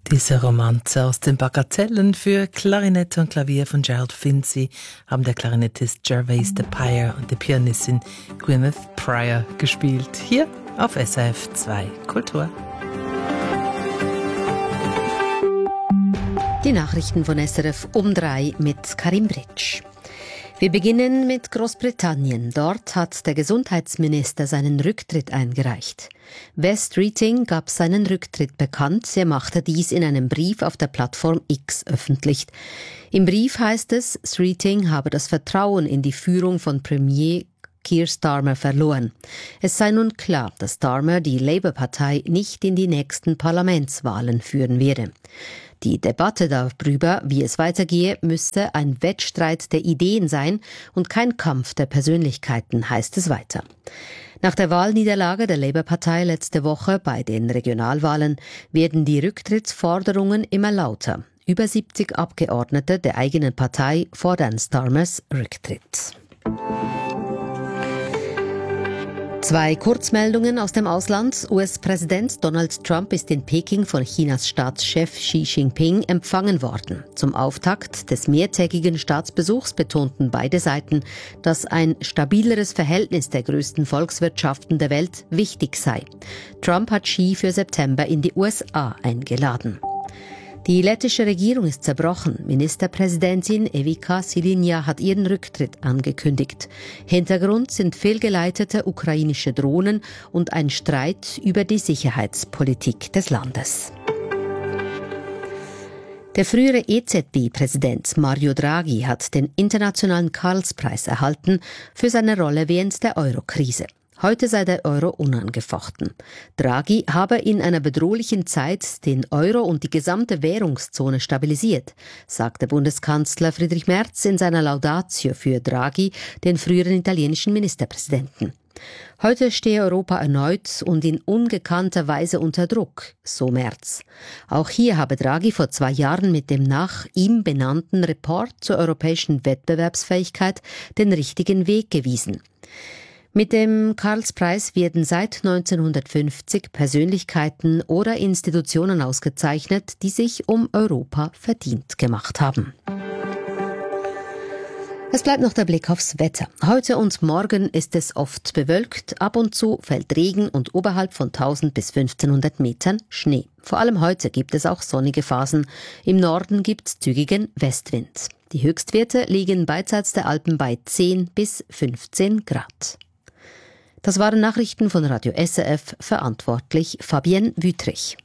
Diese Romanze aus den Bagatellen für Klarinette und Klavier von Gerald Finzi haben der Klarinettist Gervais de Pyre und die Pianistin Gwyneth Pryor gespielt. Hier auf SRF 2 Kultur. Die Nachrichten von SRF um 3 mit Karim Britsch. Wir beginnen mit Großbritannien. Dort hat der Gesundheitsminister seinen Rücktritt eingereicht. Wes Streeting gab seinen Rücktritt bekannt. Er machte dies in einem Brief auf der Plattform X öffentlich. Im Brief heißt es, Streeting habe das Vertrauen in die Führung von Premier Keir Starmer verloren. Es sei nun klar, dass Starmer die Labour-Partei nicht in die nächsten Parlamentswahlen führen werde. Die Debatte darüber, wie es weitergehe, müsse ein Wettstreit der Ideen sein und kein Kampf der Persönlichkeiten, heißt es weiter. Nach der Wahlniederlage der Labour-Partei letzte Woche bei den Regionalwahlen werden die Rücktrittsforderungen immer lauter. Über 70 Abgeordnete der eigenen Partei fordern Starmers Rücktritt. 2 Kurzmeldungen aus dem Ausland. US-Präsident Donald Trump ist in Peking von Chinas Staatschef Xi Jinping empfangen worden. Zum Auftakt des mehrtägigen Staatsbesuchs betonten beide Seiten, dass ein stabileres Verhältnis der größten Volkswirtschaften der Welt wichtig sei. Trump hat Xi für September in die USA eingeladen. Die lettische Regierung ist zerbrochen. Ministerpräsidentin Evika Silinja hat ihren Rücktritt angekündigt. Hintergrund sind fehlgeleitete ukrainische Drohnen und ein Streit über die Sicherheitspolitik des Landes. Der frühere EZB-Präsident Mario Draghi hat den internationalen Karlspreis erhalten für seine Rolle während der Euro-Krise. Heute sei der Euro unangefochten. Draghi habe in einer bedrohlichen Zeit den Euro und die gesamte Währungszone stabilisiert, sagte Bundeskanzler Friedrich Merz in seiner Laudatio für Draghi, den früheren italienischen Ministerpräsidenten. Heute stehe Europa erneut und in ungekannter Weise unter Druck, so Merz. Auch hier habe Draghi vor 2 Jahren mit dem nach ihm benannten Report zur europäischen Wettbewerbsfähigkeit den richtigen Weg gewiesen. Mit dem Karlspreis werden seit 1950 Persönlichkeiten oder Institutionen ausgezeichnet, die sich um Europa verdient gemacht haben. Es bleibt noch der Blick aufs Wetter. Heute und morgen ist es oft bewölkt, ab und zu fällt Regen und oberhalb von 1000 bis 1500 Metern Schnee. Vor allem heute gibt es auch sonnige Phasen. Im Norden gibt es zügigen Westwind. Die Höchstwerte liegen beidseits der Alpen bei 10 bis 15 Grad. Das waren Nachrichten von Radio SRF, verantwortlich Fabienne Wüthrich.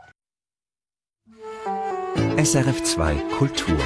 SRF 2 Kultur.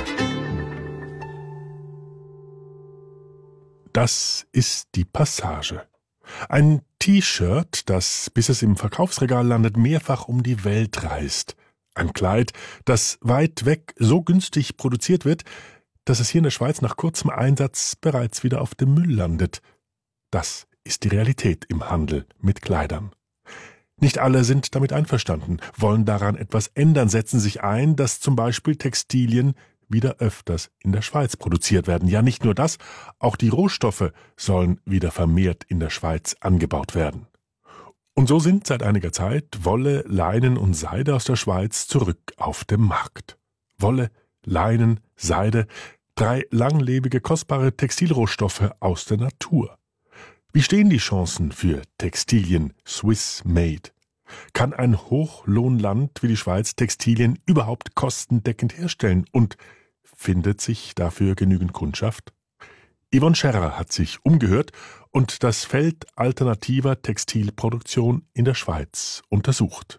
Das ist die Passage. Ein T-Shirt, das, bis es im Verkaufsregal landet, mehrfach um die Welt reist. Ein Kleid, das weit weg so günstig produziert wird, dass es hier in der Schweiz nach kurzem Einsatz bereits wieder auf dem Müll landet. Das ist die Realität im Handel mit Kleidern. Nicht alle sind damit einverstanden, wollen daran etwas ändern, setzen sich ein, dass zum Beispiel Textilien wieder öfters in der Schweiz produziert werden. Ja, nicht nur das, auch die Rohstoffe sollen wieder vermehrt in der Schweiz angebaut werden. Und so sind seit einiger Zeit Wolle, Leinen und Seide aus der Schweiz zurück auf dem Markt. Wolle, Leinen, Seide, 3 langlebige, kostbare Textilrohstoffe aus der Natur. Wie stehen die Chancen für Textilien Swiss Made? Kann ein Hochlohnland wie die Schweiz Textilien überhaupt kostendeckend herstellen? Und findet sich dafür genügend Kundschaft? Yvonne Scherrer hat sich umgehört und das Feld alternativer Textilproduktion in der Schweiz untersucht.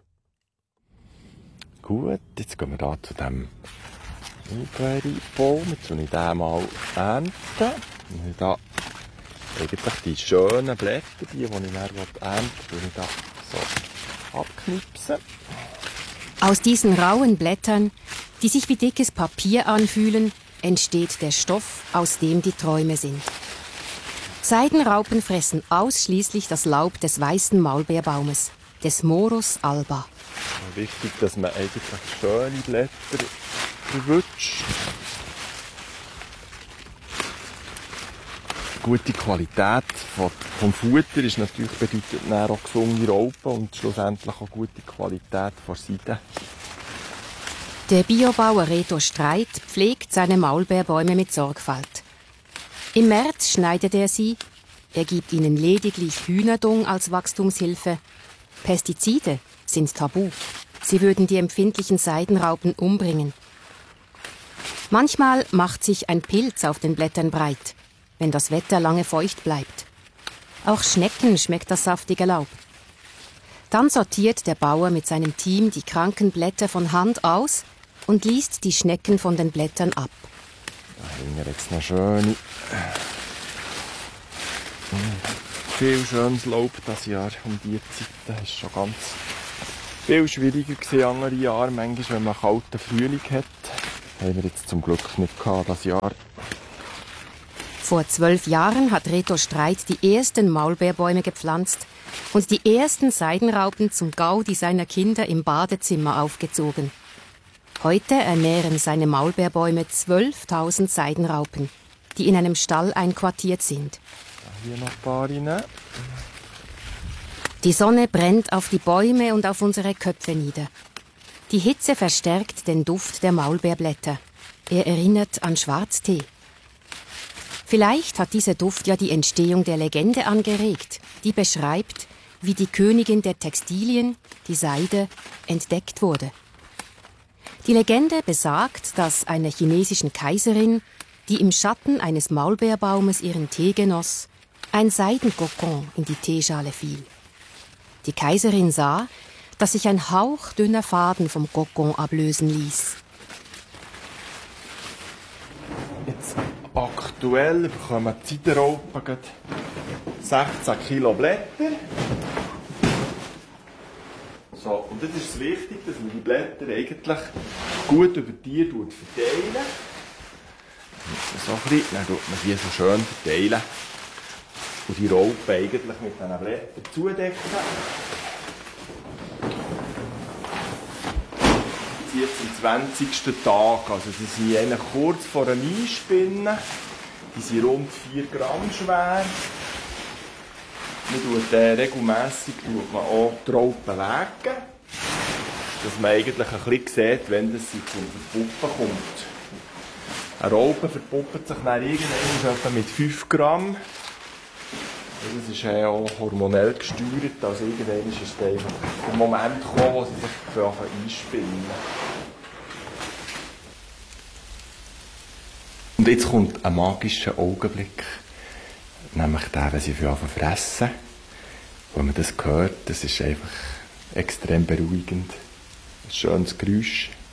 Gut, jetzt gehen wir hier zu diesem Mulberry-Baum. Jetzt will ich den mal ernten. Und hier eigentlich die schönen Blätter, die ich dann ernten will, ich da so abknipsen. Aus diesen rauen Blättern, die sich wie dickes Papier anfühlen, entsteht der Stoff, aus dem die Träume sind. Seidenraupen fressen ausschließlich das Laub des weißen Maulbeerbaumes, des Morus alba. Wichtig, dass man eigentlich schöne Blätter erwischt. Gute Qualität vom Futter ist natürlich, bedeutet dann auch gesunde Raupen und schlussendlich auch gute Qualität von Seide. Der Biobauer Reto Streit pflegt seine Maulbeerbäume mit Sorgfalt. Im März schneidet er sie, er gibt ihnen lediglich Hühnerdung als Wachstumshilfe. Pestizide sind tabu. Sie würden die empfindlichen Seidenraupen umbringen. Manchmal macht sich ein Pilz auf den Blättern breit, wenn das Wetter lange feucht bleibt. Auch Schnecken schmeckt das saftige Laub. Dann sortiert der Bauer mit seinem Team die kranken Blätter von Hand aus und liest die Schnecken von den Blättern ab. Da hängen jetzt noch schöne. Viel schönes Laub dieses Jahr um diese Zeit. Das ist schon ganz viel schwieriger gewesen andere Jahre. Manchmal, wenn man einen kalten Frühling hat, haben wir jetzt zum Glück nicht gehabt dieses Jahr. Vor 12 Jahren hat Reto Streit die ersten Maulbeerbäume gepflanzt und die ersten Seidenraupen zum Gaudi seiner Kinder im Badezimmer aufgezogen. Heute ernähren seine Maulbeerbäume 12.000 Seidenraupen, die in einem Stall einquartiert sind. Hier noch ein paar rein. Die Sonne brennt auf die Bäume und auf unsere Köpfe nieder. Die Hitze verstärkt den Duft der Maulbeerblätter. Er erinnert an Schwarztee. Vielleicht hat dieser Duft ja die Entstehung der Legende angeregt, die beschreibt, wie die Königin der Textilien, die Seide, entdeckt wurde. Die Legende besagt, dass einer chinesischen Kaiserin, die im Schatten eines Maulbeerbaumes ihren Tee genoss, ein Seidenkokon in die Teeschale fiel. Die Kaiserin sah, dass sich ein hauchdünner Faden vom Kokon ablösen ließ. Jetzt aktuell bekommen die Seidenraupen 16 Kilo Blätter. So, und das ist das Wichtige, dass man die Blätter eigentlich gut über die verteilen. So ein bisschen, dann tut man die so schön verteilen. Und die Raupen eigentlich mit diesen Blättern zudecken. Jetzt am 20. Tag, also die sind eigentlich kurz vor einer Einspinne. Die sind rund 4 Gramm schwer. Regelmässig tut man auch die Raupen wägen, dass man eigentlich ein bisschen sieht, wenn das von der Puppe kommt. Eine Raupe verpuppt sich dann irgendwann mit 5 Gramm. Das ist auch hormonell gesteuert, also irgendwann ist einfach der Moment gekommen, wo sie sich einspinnen. Und jetzt kommt ein magischer Augenblick, nämlich der, wenn sie anfangen zu fressen. Wenn man das hört, das ist einfach extrem beruhigend. Ein schönes Geräusch.